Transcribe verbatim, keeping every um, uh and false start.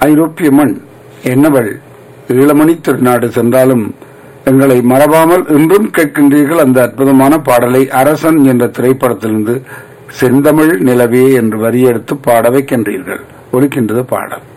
ஐரோப்பிய மண் என்னவள் ஈழமணி திருநாடு சென்றாலும் எங்களை மறவாமல் இன்றும் கேட்கின்றீர்கள் அந்த அற்புதமான பாடலை அரசன் என்ற திரைப்படத்திலிருந்து செந்தமிழ் நிலவே என்று வரியெடுத்து பாட வைக்கின்றீர்கள். ஒலிக்கின்றது பாடல்.